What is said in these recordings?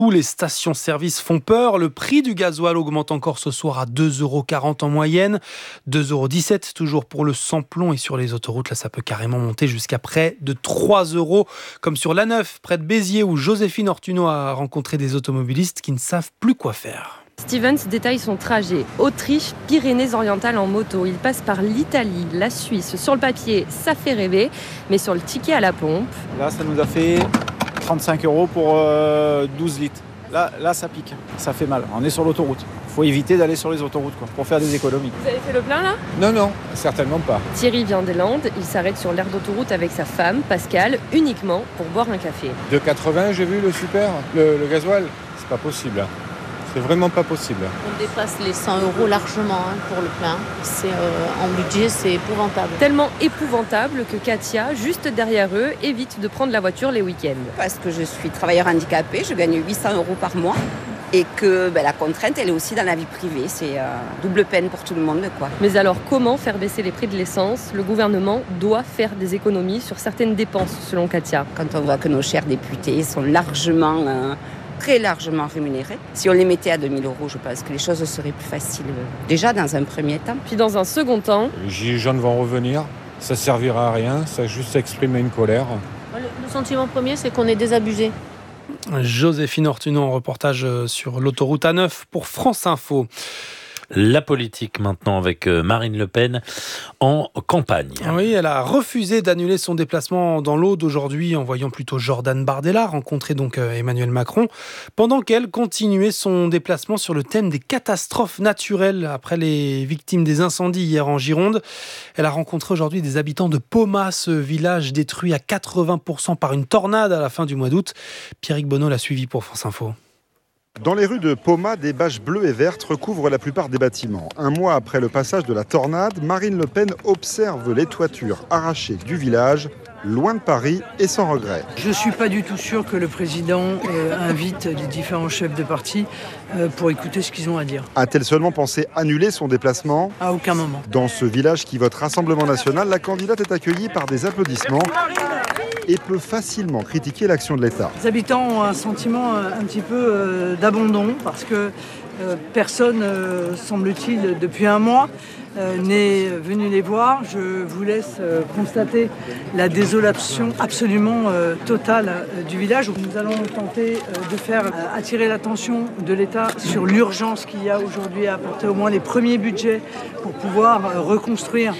Les stations-service font peur. Le prix du gasoil augmente encore ce soir à 2,40 € en moyenne. 2,17 € toujours pour le sans-plomb. Et sur les autoroutes, là, ça peut carrément monter jusqu'à près de 3 €. Comme sur l'A9, près de Béziers, où Joséphine Ortuno a rencontré des automobilistes qui ne savent plus quoi faire. Stevens détaille son trajet. Autriche, Pyrénées-Orientales en moto. Il passe par l'Italie, la Suisse. Sur le papier, ça fait rêver. Mais sur le ticket à la pompe... Là, ça nous a fait 35 € pour 12 litres. Là, ça pique. Ça fait mal. On est sur l'autoroute. Il faut éviter d'aller sur les autoroutes pour faire des économies. Vous avez fait le plein là ? Non, certainement pas. Thierry vient des Landes. Il s'arrête sur l'aire d'autoroute avec sa femme, Pascal, uniquement pour boire un café. 2,80, j'ai vu le super, le gasoil. C'est pas possible. C'est vraiment pas possible. On dépasse les 100 € largement pour le plein. En budget, c'est épouvantable. Tellement épouvantable que Katia, juste derrière eux, évite de prendre la voiture les week-ends. Parce que je suis travailleur handicapé, je gagne 800 € par mois. Et que la contrainte, elle est aussi dans la vie privée. C'est double peine pour tout le monde, quoi. Mais alors, comment faire baisser les prix de l'essence ? Le gouvernement doit faire des économies sur certaines dépenses, selon Katia. Quand on voit que nos chers députés sont très largement rémunérés. Si on les mettait à 2 000 €, je pense que les choses seraient plus faciles, déjà dans un premier temps. Puis dans un second temps... Les gilets jaunes vont revenir, ça servira à rien, ça juste exprimer une colère. Le sentiment premier, c'est qu'on est désabusé. Joséphine Ortuno en reportage sur l'autoroute A9 pour France Info. La politique maintenant avec Marine Le Pen en campagne. Oui, elle a refusé d'annuler son déplacement dans l'Aude aujourd'hui, envoyant plutôt Jordan Bardella rencontrer donc Emmanuel Macron, pendant qu'elle continuait son déplacement sur le thème des catastrophes naturelles après les victimes des incendies hier en Gironde. Elle a rencontré aujourd'hui des habitants de Poma, ce village détruit à 80% par une tornade à la fin du mois d'août. Pierrick Bonneau l'a suivi pour France Info. Dans les rues de Poma, des bâches bleues et vertes recouvrent la plupart des bâtiments. Un mois après le passage de la tornade, Marine Le Pen observe les toitures arrachées du village, loin de Paris et sans regret. Je ne suis pas du tout sûr que le président invite les différents chefs de parti pour écouter ce qu'ils ont à dire. A-t-elle seulement pensé annuler son déplacement ? À aucun moment. Dans ce village qui vote Rassemblement National, la candidate est accueillie par des applaudissements et peut facilement critiquer l'action de l'État. Les habitants ont un sentiment un petit peu d'abandon parce que personne, semble-t-il, depuis un mois, n'est venu les voir. Je vous laisse constater la désolation absolument totale du village. Nous allons tenter de faire attirer l'attention de l'État sur l'urgence qu'il y a aujourd'hui à apporter au moins les premiers budgets pour pouvoir reconstruire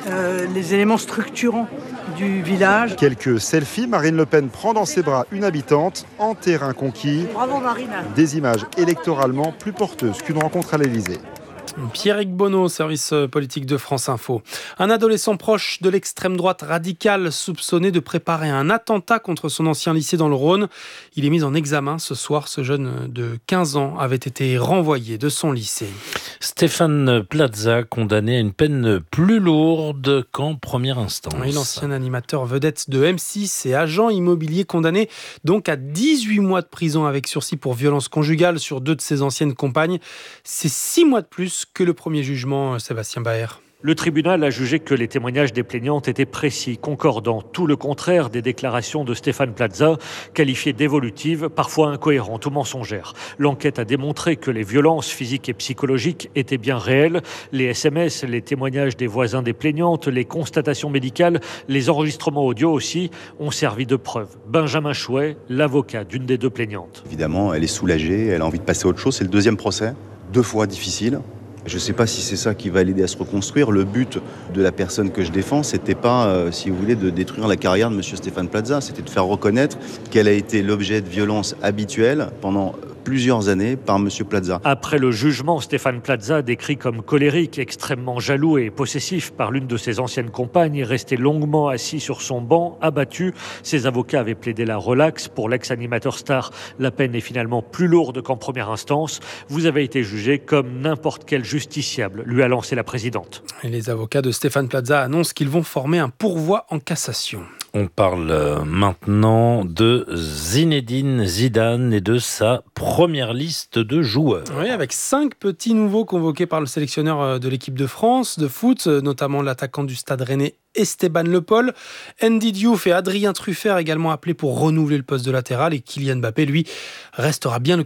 les éléments structurants du village. Quelques selfies, Marine Le Pen prend dans ses bras une habitante en terrain conquis. Bravo Marine. Des images électoralement plus porteuses qu'une rencontre à l'Élysée. Pierrick Bonneau, service politique de France Info. Un adolescent proche de l'extrême droite radicale soupçonné de préparer un attentat contre son ancien lycée dans le Rhône. Il est mis en examen ce soir. Ce jeune de 15 ans avait été renvoyé de son lycée. Stéphane Plaza, condamné à une peine plus lourde qu'en première instance. Oui, l'ancien animateur vedette de M6 et agent immobilier condamné donc à 18 mois de prison avec sursis pour violence conjugale sur 2 de ses anciennes compagnes. C'est 6 mois de plus que le premier jugement, Sébastien Baer. Le tribunal a jugé que les témoignages des plaignantes étaient précis, concordants, tout le contraire des déclarations de Stéphane Plaza, qualifiées d'évolutives, parfois incohérentes ou mensongères. L'enquête a démontré que les violences physiques et psychologiques étaient bien réelles. Les SMS, les témoignages des voisins des plaignantes, les constatations médicales, les enregistrements audio aussi ont servi de preuve. Benjamin Chouet, l'avocat d'une des 2 plaignantes. Évidemment, elle est soulagée, elle a envie de passer à autre chose. C'est le 2e procès, 2 fois difficile. Je ne sais pas si c'est ça qui va l'aider à se reconstruire. Le but de la personne que je défends, c'était pas, si vous voulez, de détruire la carrière de M. Stéphane Plaza. C'était de faire reconnaître qu'elle a été l'objet de violences habituelles pendant plusieurs années par M. Plaza. Après le jugement, Stéphane Plaza, décrit comme colérique, extrêmement jaloux et possessif par l'une de ses anciennes compagnes, est resté longuement assis sur son banc, abattu. Ses avocats avaient plaidé la relaxe. Pour l'ex-animateur star, la peine est finalement plus lourde qu'en première instance. Vous avez été jugé comme n'importe quel justiciable, lui a lancé la présidente. Et les avocats de Stéphane Plaza annoncent qu'ils vont former un pourvoi en cassation. On parle maintenant de Zinedine Zidane et de sa première liste de joueurs. Oui, avec 5 petits nouveaux convoqués par le sélectionneur de l'équipe de France de foot, notamment l'attaquant du Stade Rennais Esteban Le Paul, Andy Diouf et Adrien Truffert également appelés pour renouveler le poste de latéral, et Kylian Mbappé, lui, restera bien le